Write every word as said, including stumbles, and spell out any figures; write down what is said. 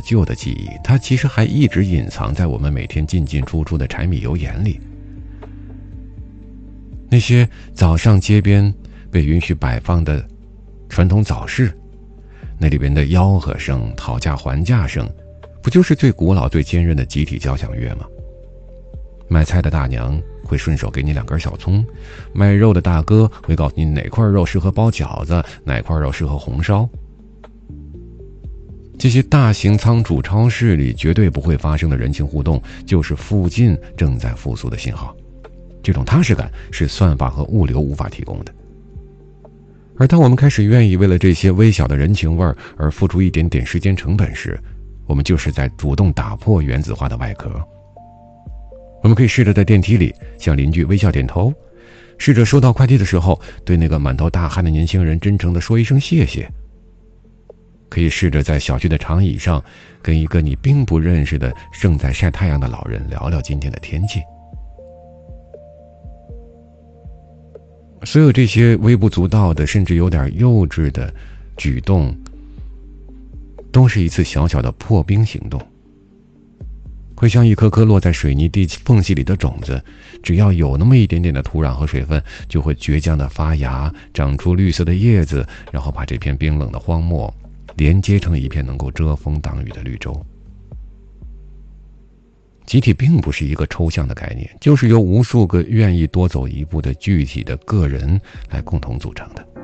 旧的记忆，它其实还一直隐藏在我们每天进进出出的柴米油盐里。那些早上街边被允许摆放的传统早市，那里边的吆喝声、讨价还价声，不就是最古老最坚韧的集体交响乐吗？卖菜的大娘会顺手给你两根小葱，卖肉的大哥会告诉你哪块肉适合包饺子，哪块肉适合红烧。这些大型仓储超市里绝对不会发生的人情互动，就是附近正在复苏的信号。这种踏实感是算法和物流无法提供的。而当我们开始愿意为了这些微小的人情味儿而付出一点点时间成本时，我们就是在主动打破原子化的外壳。我们可以试着在电梯里向邻居微笑点头，试着收到快递的时候对那个满头大汗的年轻人真诚地说一声谢谢，可以试着在小区的长椅上跟一个你并不认识的正在晒太阳的老人聊聊今天的天气。所有这些微不足道的甚至有点幼稚的举动，都是一次小小的破冰行动，会像一颗颗落在水泥地缝隙里的种子，只要有那么一点点的土壤和水分，就会倔强的发芽，长出绿色的叶子，然后把这片冰冷的荒漠连接成一片能够遮风挡雨的绿洲。集体并不是一个抽象的概念，就是由无数个愿意多走一步的具体的个人来共同组成的。